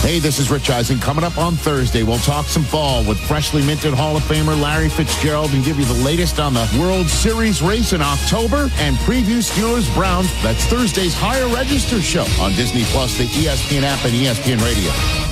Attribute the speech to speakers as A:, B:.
A: Hey, this is Rich Eisen. Coming up on Thursday, we'll talk some ball with freshly minted Hall of Famer Larry Fitzgerald and give you the latest on the World Series race in October and preview Steelers-Browns. That's Thursday's Higher Register show on Disney Plus, the ESPN app, and ESPN Radio.